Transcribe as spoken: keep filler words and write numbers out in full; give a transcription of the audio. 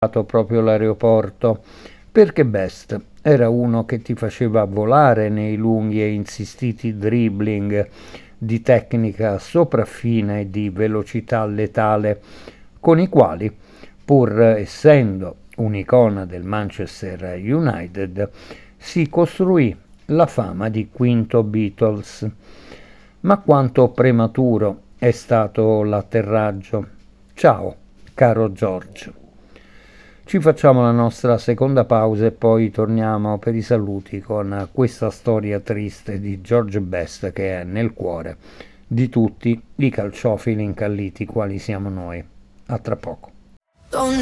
proprio l'aeroporto, perché Best era uno che ti faceva volare nei lunghi e insistiti dribbling di tecnica sopraffina e di velocità letale, con i quali, pur essendo un'icona del Manchester United, si costruì la fama di quinto Beatles. Ma quanto prematuro è stato l'atterraggio. Ciao, caro George. Ci facciamo la nostra seconda pausa e poi torniamo per i saluti con questa storia triste di George Best che è nel cuore di tutti i calciofili incalliti quali siamo noi. A tra poco.